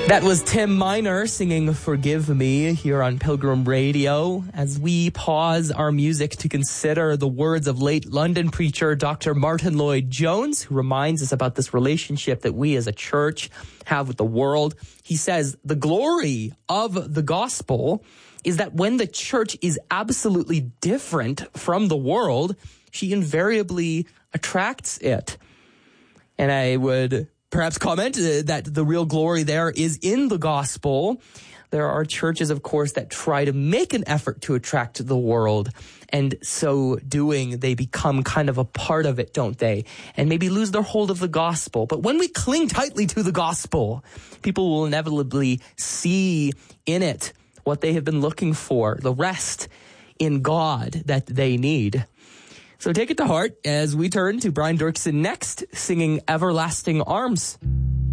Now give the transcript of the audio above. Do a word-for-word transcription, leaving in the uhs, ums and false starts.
That was Tim Miner singing Forgive Me here on Pilgrim Radio as we pause our music to consider the words of late London preacher Doctor Martin Lloyd-Jones, who reminds us about this relationship that we as a church have with the world. He says, the glory of the gospel is that when the church is absolutely different from the world, she invariably attracts it. And I would perhaps comment that the real glory there is in the gospel. There are churches, of course, that try to make an effort to attract the world. And so doing, they become kind of a part of it, don't they? And maybe lose their hold of the gospel. But when we cling tightly to the gospel, people will inevitably see in it what they have been looking for, the rest in God that they need. So take it to heart as we turn to Brian Dirksen next, singing Everlasting Arms.